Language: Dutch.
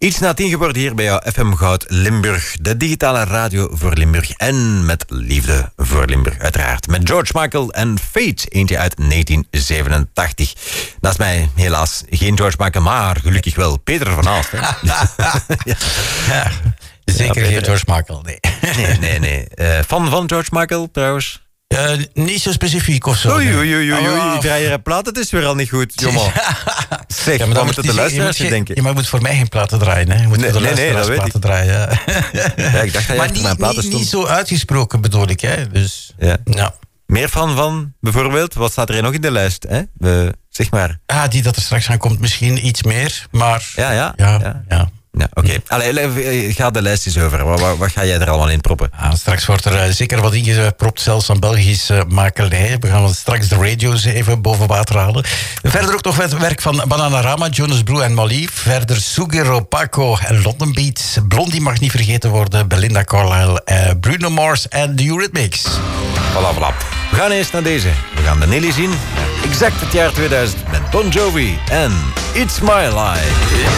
Iets na 10 geworden hier bij jou, FM Goud Limburg. De digitale radio voor Limburg. En met liefde voor Limburg, uiteraard. Met George Michael en Fate, eentje uit 1987. Naast mij helaas geen George Michael, maar gelukkig wel Peter van Aalst. Ja, zeker geen George Michael, nee. Nee. Fan van George Michael, trouwens? Niet zo specifiek of zo. Oei. Ik draai hier een plaat, het is weer al niet goed, jongen. Zeg, ja, maar dan moeten de luisteraars denken. Ja, maar je moet voor mij geen platen draaien, hè. Je moet voor de luisteraars platen draaien. Ja, ik dacht dat maar mijn platen stond. niet zo uitgesproken bedoel ik, hè. Dus, ja. Nou. Meer van, bijvoorbeeld, wat staat er nog in de lijst, hè? Zeg maar. Die dat er straks aan komt, misschien iets meer, maar... Ja, oké. Allee, ga de lijst eens over. Wat ga jij er allemaal in proppen? Straks wordt er zeker wat ingepropt, zelfs aan Belgische makelij. We gaan straks de radio's even boven water halen. Verder ook nog het werk van Bananarama, Jonas Blue en Molly. Verder Sugiro, Paco en London Beats. Blondie mag niet vergeten worden. Belinda Carlisle, Bruno Mars en The Eurythmics. Voilà. We gaan eerst naar deze. We gaan de Nelly zien. Exact het jaar 2000 met Bon Jovi en It's My Life.